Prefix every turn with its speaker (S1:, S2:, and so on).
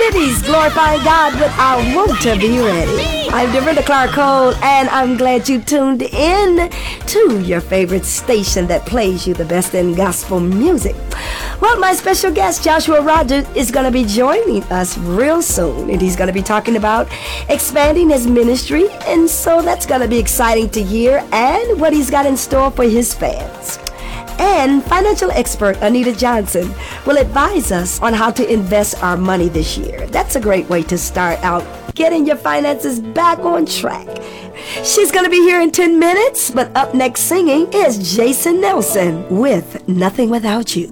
S1: Libby's glorifying God with I Want to Be Ready. I'm Dorinda Clark Cole, and I'm glad you tuned in to your favorite station that plays you the best in gospel music. Well, my special guest, Joshua Rogers, is going to be joining us real soon, and he's going to be talking about expanding his ministry, and so that's going to be exciting to hear, and what he's got in store for his fans. And financial expert Anita Johnson will advise us on how to invest our money this year. That's a great way to start out getting your finances back on track. She's going to be here in 10 minutes, but up next singing is Jason Nelson with Nothing Without You.